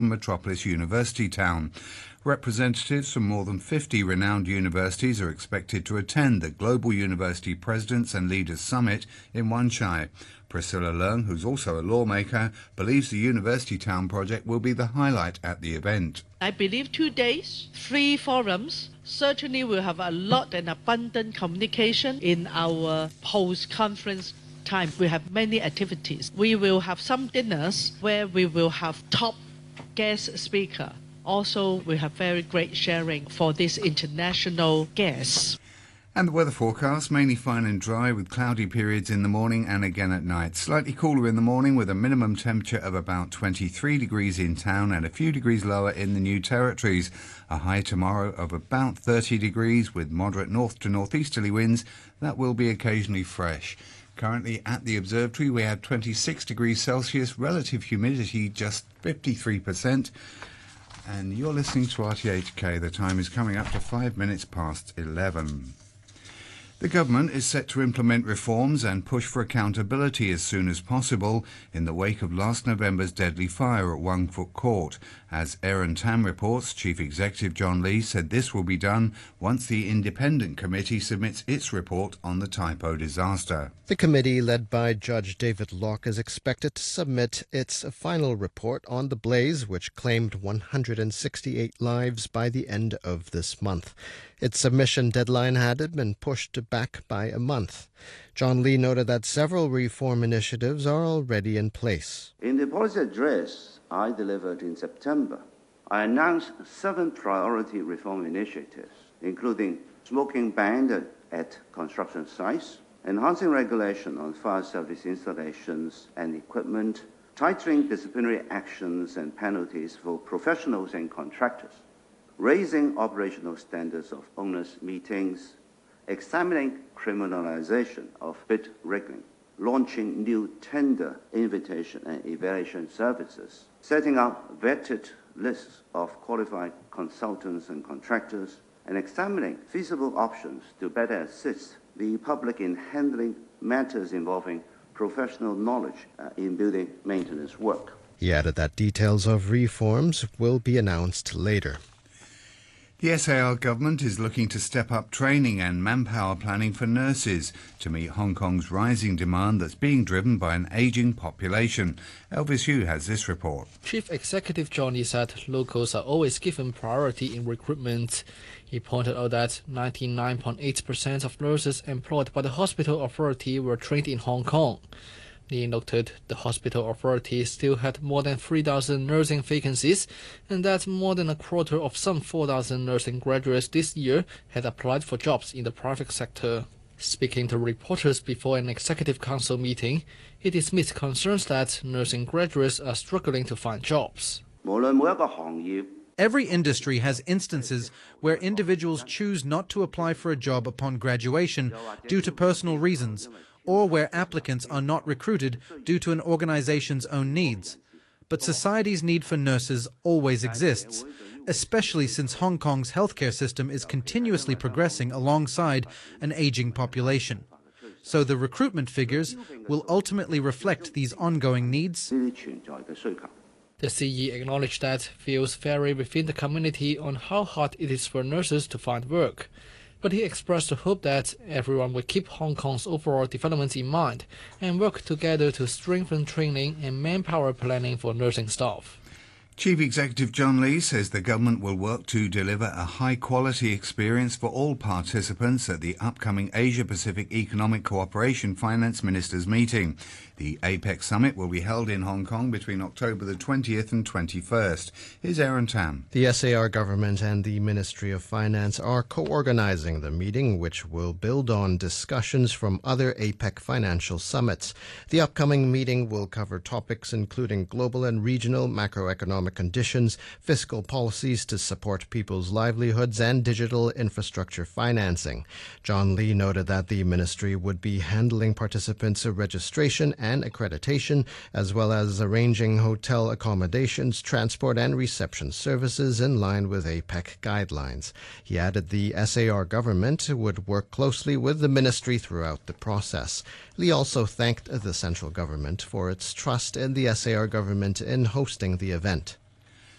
metropolis university town. Representatives from more than 50 renowned universities are expected to attend the Global University Presidents and Leaders Summit in Wan Chai. Priscilla Leung, who's also a lawmaker, believes the University Town project will be the highlight at the event. I believe 2 days, 3 forums, certainly will have a lot and abundant communication in our post-conference time. We have many activities. We will have some dinners where we will have top guest speaker. Also, we have very great sharing for these international guests. And the weather forecast, mainly fine and dry with cloudy periods in the morning and again at night. Slightly cooler in the morning with a minimum temperature of about 23 degrees in town and a few degrees lower in the New Territories. A high tomorrow of about 30 degrees with moderate north to northeasterly winds that will be occasionally fresh. Currently at the observatory we have 26 degrees Celsius, relative humidity just 53%. And you're listening to RTHK. The time is coming up to 5 minutes past 11. The government is set to implement reforms and push for accountability as soon as possible in the wake of last November's deadly fire at Wang Fuk Court. As Aaron Tam reports, Chief Executive John Lee said this will be done once the independent committee submits its report on the Tai Po disaster. The committee, led by Judge David Locke, is expected to submit its final report on the blaze, which claimed 168 lives by the end of this month. Its submission deadline had been pushed back by a month. John Lee noted that several reform initiatives are already in place. In the policy address I delivered in September, I announced 7 priority reform initiatives, including smoking ban at construction sites, enhancing regulation on fire service installations and equipment, tightening disciplinary actions and penalties for professionals and contractors, raising operational standards of owners' meetings, examining criminalization of bid rigging, launching new tender invitation and evaluation services, setting up vetted lists of qualified consultants and contractors, and examining feasible options to better assist the public in handling matters involving professional knowledge in building maintenance work. He added that details of reforms will be announced later. The SAR government is looking to step up training and manpower planning for nurses to meet Hong Kong's rising demand that's being driven by an ageing population. Elvis Yu has this report. Chief Executive John Lee said locals are always given priority in recruitment. He pointed out that 99.8% of nurses employed by the hospital authority were trained in Hong Kong. Lee noted the hospital authority still had more than 3,000 nursing vacancies and that more than a quarter of some 4,000 nursing graduates this year had applied for jobs in the private sector. Speaking to reporters before an executive council meeting, he dismissed concerns that nursing graduates are struggling to find jobs. Every industry has instances where individuals choose not to apply for a job upon graduation due to personal reasons, or where applicants are not recruited due to an organization's own needs. But society's need for nurses always exists, especially since Hong Kong's healthcare system is continuously progressing alongside an aging population. So the recruitment figures will ultimately reflect these ongoing needs. The CE acknowledged that views vary within the community on how hard it is for nurses to find work. But he expressed the hope that everyone will keep Hong Kong's overall development in mind and work together to strengthen training and manpower planning for nursing staff. Chief Executive John Lee says the government will work to deliver a high-quality experience for all participants at the upcoming Asia-Pacific Economic Cooperation Finance Ministers meeting. The APEC summit will be held in Hong Kong between October the 20th and 21st. Here's Aaron Tam. The SAR government and the Ministry of Finance are co-organizing the meeting, which will build on discussions from other APEC financial summits. The upcoming meeting will cover topics including global and regional macroeconomic conditions, fiscal policies to support people's livelihoods, and digital infrastructure financing. John Lee noted that the ministry would be handling participants' registration and accreditation, as well as arranging hotel accommodations, transport, and reception services in line with APEC guidelines. He added the SAR government would work closely with the ministry throughout the process. Lee also thanked the central government for its trust in the SAR government in hosting the event.